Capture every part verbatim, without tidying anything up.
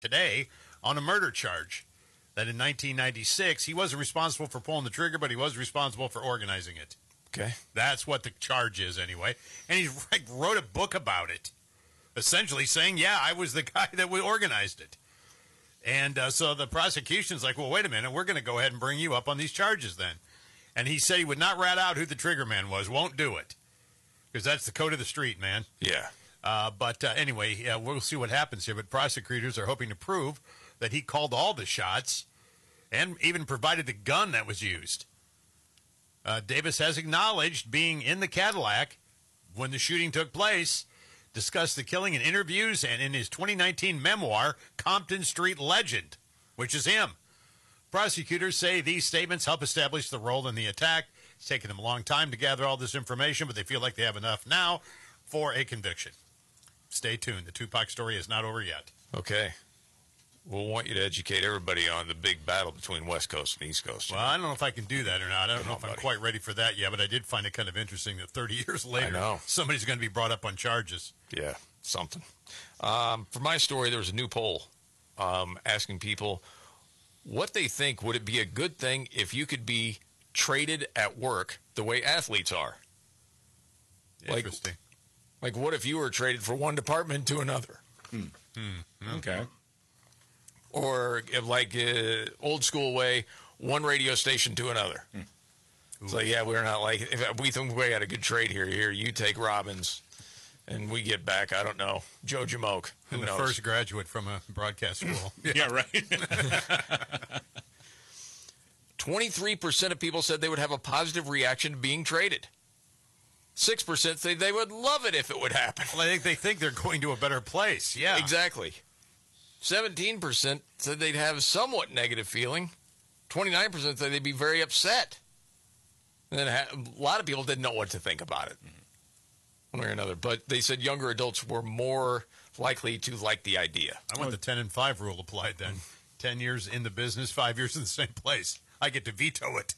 today on a murder charge. That in nineteen ninety-six, he wasn't responsible for pulling the trigger, but he was responsible for organizing it. Okay. That's what the charge is anyway. And he like, wrote a book about it, essentially saying, yeah, I was the guy that organized it. And uh, so the prosecution's like, well, wait a minute, we're going to go ahead and bring you up on these charges then. And he said he would not rat out who the trigger man was, won't do it. Because that's the code of the street, man. Yeah. Uh, but uh, anyway, yeah, we'll see what happens here. But prosecutors are hoping to prove that he called all the shots and even provided the gun that was used. Uh, Davis has acknowledged being in the Cadillac when the shooting took place, discussed the killing in interviews and in his twenty nineteen memoir, Compton Street Legend, which is him. Prosecutors say these statements help establish the role in the attack. It's taken them a long time to gather all this information, but they feel like they have enough now for a conviction. Stay tuned. The Tupac story is not over yet. Okay. We'll want you to educate everybody on the big battle between West Coast and East Coast. Well, I don't know if I can do that or not. I don't Come know on, if I'm buddy. quite ready for that yet, but I did find it kind of interesting that thirty years later, I know. somebody's going to be brought up on charges. Yeah, something. Um, for my story, there was a new poll um, asking people what they think would it be a good thing if you could be traded at work the way athletes are. Like- Interesting. Like, what if you were traded from one department to another? Okay. Or if, like uh, old school way, one radio station to another. It's like, yeah, we're not like, if we think we got a good trade here. Here, you take Robbins, and we get back, I don't know, Joe Jamoke. Who And the knows? first graduate from a broadcast school. Yeah, right. twenty-three percent of people said they would have a positive reaction to being traded. six percent say they would love it if it would happen. Well, I think they think they're going to a better place. Yeah. Exactly. seventeen percent said they'd have a somewhat negative feeling. twenty-nine percent said they'd be very upset. And then a lot of people didn't know what to think about it, one way or another. But they said younger adults were more likely to like the idea. I want the ten and five rule applied then. ten years in the business, five years in the same place. I get to veto it.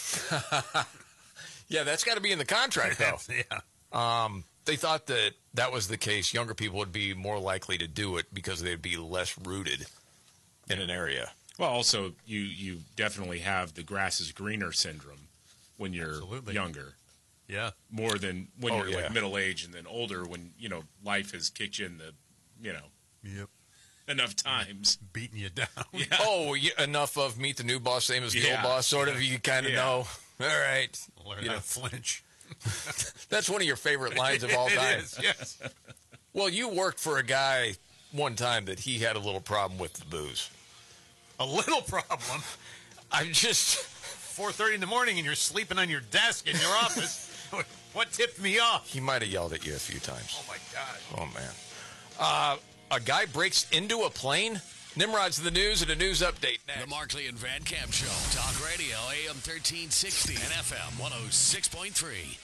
Yeah, that's got to be in the contract, though. yeah. Um, they thought that that was the case. Younger people would be more likely to do it because they'd be less rooted in an area. Well, also, you, you definitely have the grass is greener syndrome when you're Absolutely. younger. Yeah. More than when Oh, you're yeah. like middle age and then older when, you know, life has kicked you in the, you know, Yep. enough times. Beating you down. Yeah. Oh, yeah, enough of meet the new boss, same as the Yeah. old boss, sort of. You kind of Yeah. know. All right. Learn You how know, to flinch. that's one of your favorite lines of all It time. is, yes. Well, you worked for a guy one time that he had a little problem with the booze. A little problem. I'm just... four thirty in the morning and you're sleeping on your desk in your office. What tipped me off? He might have yelled at you a few times. Oh, my God. Oh, man. Uh, a guy breaks into a plane? Nimrod's the news and a news update next. The Markley and Van Camp Show. Talk radio, A M thirteen sixty and F M one oh six point three.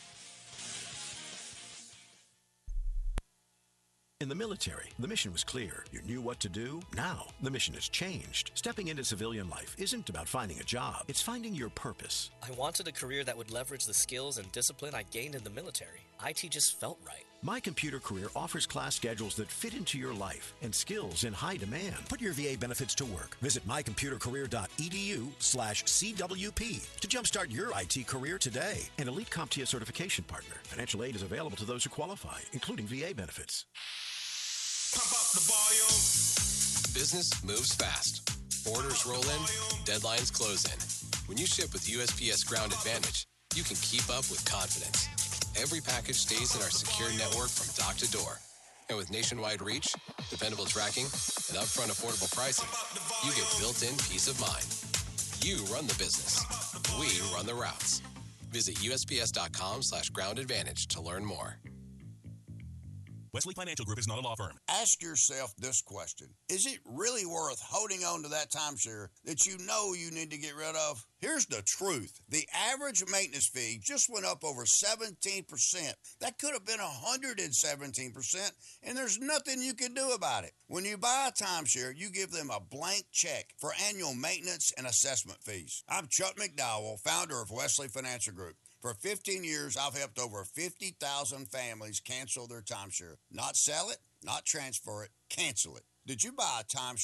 In the military, the mission was clear. You knew what to do. Now, the mission has changed. Stepping into civilian life isn't about finding a job. It's finding your purpose. I wanted a career that would leverage the skills and discipline I gained in the military. I T just felt right. My Computer Career offers class schedules that fit into your life and skills in high demand. Put your V A benefits to work. Visit my computer career dot e d u slash C W P to jumpstart your I T career today. An elite CompTIA certification partner. Financial aid is available to those who qualify, including V A benefits. Pump up the volume. Business moves fast. Orders roll in, deadlines close in. When you ship with U S P S Ground Advantage, you can keep up with confidence. Every package stays in our secure network from dock to door. And with nationwide reach, dependable tracking, and upfront affordable pricing, you get built-in peace of mind. You run the business. We run the routes. Visit U S P S dot com slash ground advantage to learn more. Wesley Financial Group is not a law firm. Ask yourself this question. Is it really worth holding on to that timeshare that you know you need to get rid of? Here's the truth. The average maintenance fee just went up over seventeen percent. That could have been one hundred seventeen percent, and there's nothing you can do about it. When you buy a timeshare, you give them a blank check for annual maintenance and assessment fees. I'm Chuck McDowell, founder of Wesley Financial Group. For fifteen years, I've helped over fifty thousand families cancel their timeshare. Not sell it, not transfer it, cancel it. Did you buy a timeshare